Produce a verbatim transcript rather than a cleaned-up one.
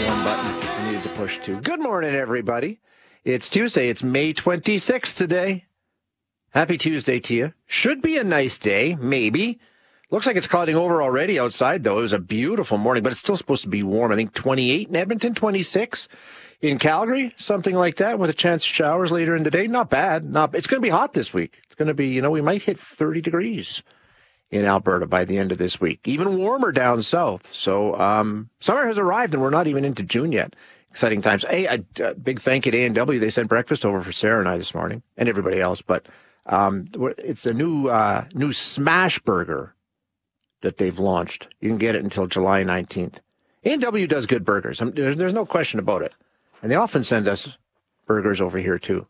one button I needed to push to. Good morning, everybody. It's Tuesday. It's May twenty-sixth today. Happy Tuesday to you. Should be a nice day, maybe. Looks like it's clouding over already outside, though. It was a beautiful morning, but it's still supposed to be warm. I think twenty-eight in Edmonton, twenty-six in Calgary, something like that, with a chance of showers later in the day. Not bad. Not. It's going to be hot this week. It's going to be, you know, we might hit thirty degrees in Alberta by the end of this week. Even warmer down south. So um, summer has arrived, and we're not even into June yet. Exciting times. Hey, a, a big thank you to A and W. They sent breakfast over for Sarah and I this morning, and everybody else. But um, it's a new uh, new smash burger that they've launched. You can get it until July nineteenth. A and W does good burgers. I mean, there's, there's no question about it. And they often send us burgers over here, too.